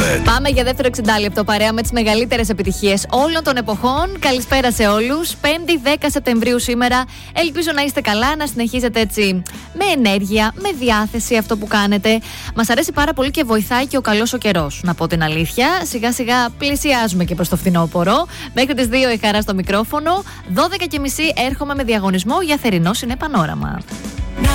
Πάμε για δεύτερο 60 λεπτό παρέα με τις μεγαλύτερες επιτυχίες όλων των εποχών. Καλησπέρα σε όλους. 5η 10 Σεπτεμβρίου σήμερα. Ελπίζω να είστε καλά, να συνεχίζετε έτσι με ενέργεια, με διάθεση αυτό που κάνετε. Μας αρέσει πάρα πολύ και βοηθάει και ο καλός ο καιρός. Να πω την αλήθεια. Σιγά σιγά πλησιάζουμε και προς το φθινόπωρο. Μέχρι τις 2 η Χαρά στο μικρόφωνο. 12:30 έρχομαι με διαγωνισμό για θερινό Συνέ Πανόραμα.